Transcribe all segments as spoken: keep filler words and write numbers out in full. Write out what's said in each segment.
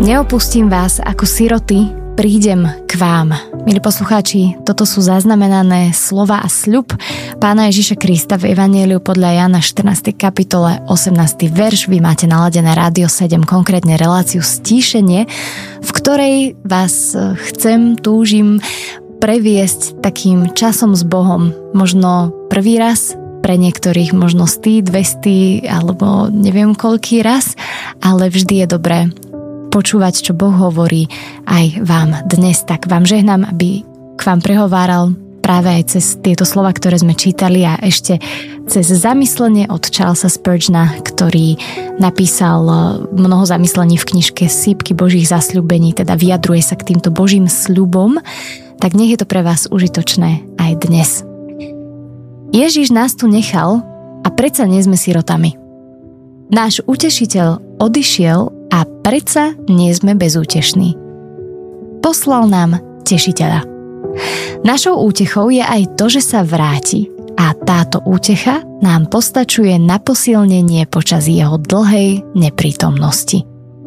Neopustím vás ako siroty, prídem k vám. Milí poslucháči, toto sú zaznamenané slova a sľub Pána Ježiša Krista v Evanjeliu podľa Jána štrnástej kapitole osemnásty verš. Vy máte naladené Rádio sedem, konkrétne reláciu Stíšenie, v ktorej vás chcem, túžim previesť takým časom s Bohom. Možno prvý raz, pre niektorých možno stý, dvestý alebo neviem koľký raz, ale vždy je dobré počúvať, čo Boh hovorí aj vám dnes. Tak vám žehnám, aby k vám prehováral práve aj cez tieto slova, ktoré sme čítali a ešte cez zamyslenie od Charlesa Spurgeona, ktorý napísal mnoho zamyslení v knižke Sípky Božích zasľúbení, teda vyjadruje sa k týmto Božím sľubom, tak nech je to pre vás užitočné aj dnes. Ježiš nás tu nechal a predsa nie sme sirotami. Náš utešiteľ odišiel a predsa nie sme bezútešní. Poslal nám tešiteľa. Našou útechou je aj to, že sa vráti a táto útecha nám postačuje na posilnenie počas jeho dlhej neprítomnosti.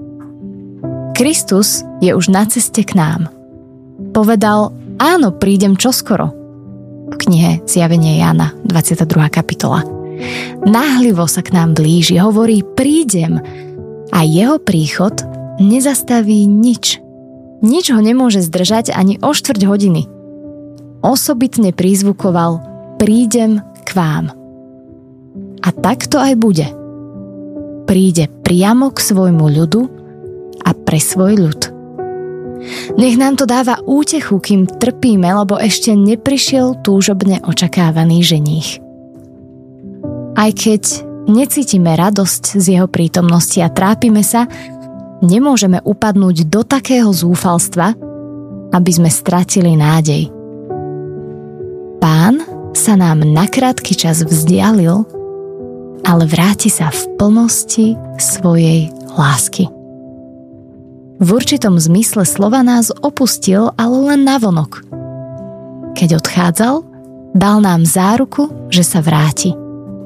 Kristus je už na ceste k nám. Povedal, áno, prídem čoskoro. V knihe Zjavenie Jána, dvadsiata druhá kapitola. Náhlivo sa k nám blíži, hovorí, prídem, a jeho príchod nezastaví nič. Nič ho nemôže zdržať ani o štvrť hodiny. Osobitne prizvukoval, prídem k vám. A tak to aj bude. Príde priamo k svojmu ľudu a pre svoj ľud. Nech nám to dáva útechu, kým trpíme, lebo ešte neprišiel túžobne očakávaný ženích. Aj keď necítime radosť z jeho prítomnosti a trápime sa, nemôžeme upadnúť do takého zúfalstva, aby sme stratili nádej. Pán sa nám na krátky čas vzdialil, ale vráti sa v plnosti svojej lásky. V určitom zmysle slova nás opustil, ale len navonok. Keď odchádzal, dal nám záruku, že sa vráti.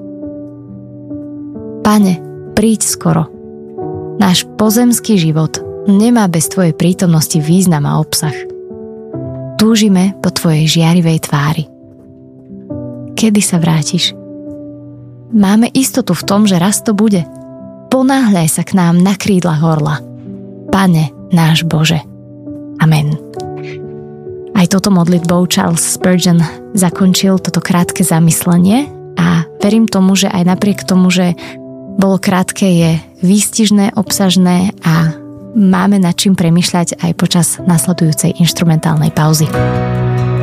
Pane, príď skoro. Náš pozemský život nemá bez tvojej prítomnosti význam a obsah. Túžime po tvojej žiarivej tvári. Kedy sa vrátiš? Máme istotu v tom, že raz to bude. Ponáhľaj sa k nám na krídlach orla. Pane, náš Bože. Amen. Aj toto modlitbou Charles Spurgeon zakončil toto krátke zamyslenie a verím tomu, že aj napriek tomu, že bolo krátke, je výstižné, obsažné a máme nad čím premýšľať aj počas nasledujúcej inštrumentálnej pauzy.